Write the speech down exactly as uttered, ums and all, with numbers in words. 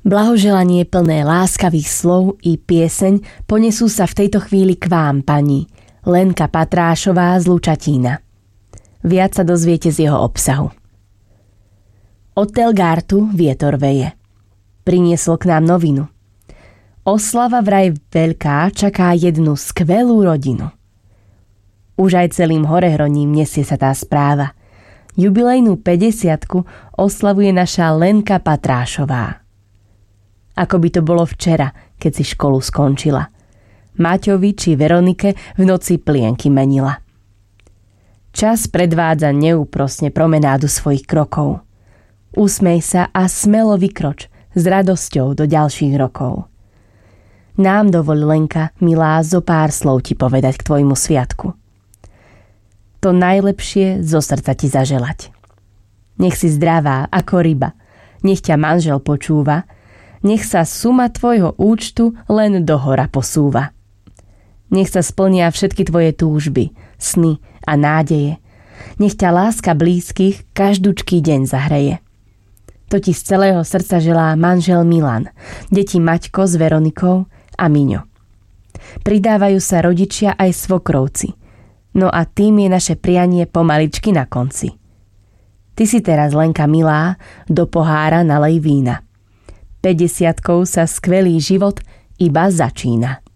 Blahoželanie plné láskavých slov i pieseň ponesú sa v tejto chvíli k vám, pani Lenka Patrášová z Lučatína. Viac sa dozviete z jeho obsahu. Od Telgártu vietor veje. Priniesol k nám novinu. Oslava vraj veľká čaká jednu skvelú rodinu. Už aj celým Horehroním nesie sa tá správa. Jubilejnú päťdesiatku oslavuje naša Lenka Patrášová. Ako by to bolo včera, keď si školu skončila. Maťovi či Veronike v noci plienky menila. Čas predvádza neúprosne promenádu svojich krokov. Usmej sa a smelo vykroč s radosťou do ďalších rokov. Nám dovol, Lenka, milá, zo pár slov ti povedať k tvojmu sviatku. To najlepšie zo srdca ti zaželať. Nech si zdravá ako ryba, nech ťa manžel počúva, nech sa suma tvojho účtu len dohora posúva. Nech sa splnia všetky tvoje túžby, sny a nádeje. Nech ťa láska blízkych každúčký deň zahreje. To ti z celého srdca želá manžel Milan, deti Maťko s Veronikou a Miňo. Pridávajú sa rodičia aj svokrovci. No a tým je naše prianie pomaličky na konci. Ty si teraz, Lenka milá, do pohára nalej vína. päťdesiatkou sa skvelý život iba začína.